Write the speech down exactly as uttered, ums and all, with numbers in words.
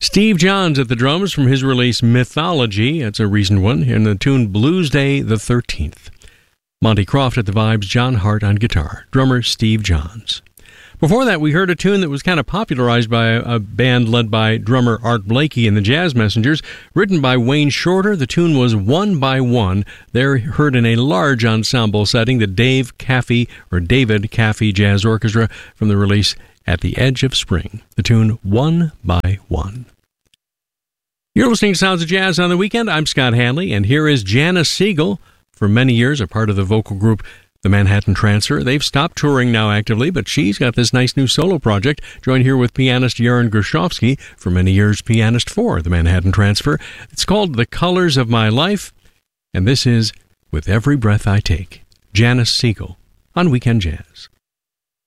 Steve Johns at the drums from his release Mythology. That's a recent one. And the tune Blues Day the thirteenth. Monty Croft at the vibes, John Hart on guitar. Drummer Steve Johns. Before that, we heard a tune that was kind of popularized by a, a band led by drummer Art Blakey and the Jazz Messengers, written by Wayne Shorter. The tune was One by One. They're heard in a large ensemble setting, the Dave Caffey, or David Caffey Jazz Orchestra, from the release At the Edge of Spring. The tune One by One. You're listening to Sounds of Jazz on the Weekend. I'm Scott Hanley, and here is Janice Siegel. For many years, a part of the vocal group The Manhattan Transfer. They've stopped touring now actively, but she's got this nice new solo project. Joined here with pianist Jaron Gershovsky, for many years pianist for The Manhattan Transfer. It's called The Colors of My Life, and this is With Every Breath I Take. Janice Siegel on Weekend Jazz.